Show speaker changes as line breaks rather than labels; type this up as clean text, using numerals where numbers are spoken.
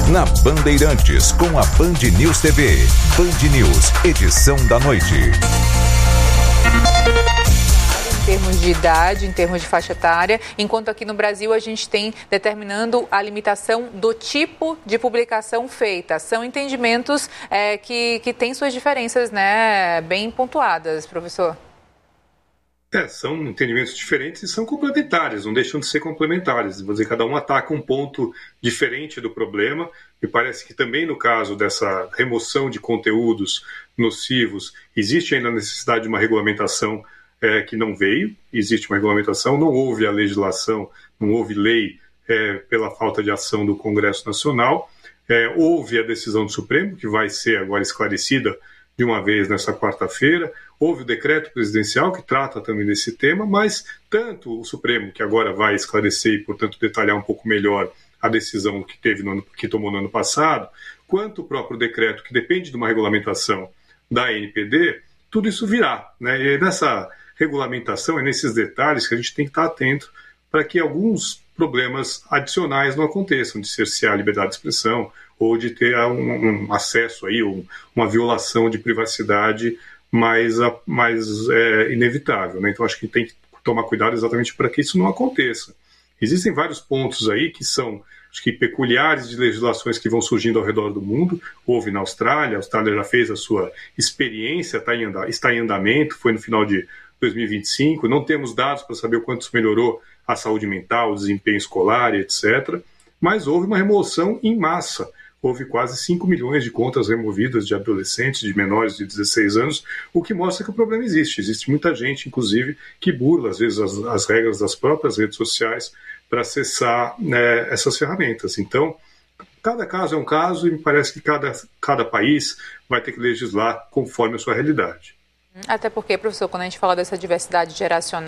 na Bandeirantes, com a Band News TV. Band News, edição da noite.
Em termos de idade, em termos de faixa etária, enquanto aqui no Brasil a gente tem determinando a limitação do tipo de publicação feita. São entendimentos que têm suas diferenças, né, bem pontuadas, professor.
São entendimentos diferentes e são complementares, não deixam de ser complementares. Vou dizer, cada um ataca um ponto diferente do problema. Me parece que também no caso dessa remoção de conteúdos nocivos, existe ainda a necessidade de uma regulamentação que não veio. Existe uma regulamentação, não houve a legislação, não houve lei pela falta de ação do Congresso Nacional. Houve a decisão do Supremo, que vai ser agora esclarecida de uma vez nessa quarta-feira. Houve o decreto presidencial que trata também desse tema, mas tanto o Supremo, que agora vai esclarecer e, portanto, detalhar um pouco melhor a decisão que tomou no ano passado, quanto o próprio decreto, que depende de uma regulamentação da ANPD, tudo isso virá, né? E nessa regulamentação, nesses detalhes que a gente tem que estar atento para que alguns problemas adicionais não aconteçam, de cercear a liberdade de expressão ou de ter um acesso aí, uma violação de privacidade mais inevitável, né? Então acho que tem que tomar cuidado exatamente para que isso não aconteça. Existem vários pontos aí que são, acho que, peculiares de legislações que vão surgindo ao redor do mundo. Houve na Austrália, a Austrália já fez a sua experiência, está em andamento, foi no final de 2025, não temos dados para saber o quanto isso melhorou a saúde mental, o desempenho escolar, etc. Mas houve uma remoção em massa. Houve quase 5 milhões de contas removidas de adolescentes, de menores de 16 anos, o que mostra que o problema existe. Existe muita gente, inclusive, que burla, às vezes, as regras das próprias redes sociais para acessar essas ferramentas. Então, cada caso é um caso e me parece que cada país vai ter que legislar conforme a sua realidade.
Até porque, professor, quando a gente fala dessa diversidade geracional,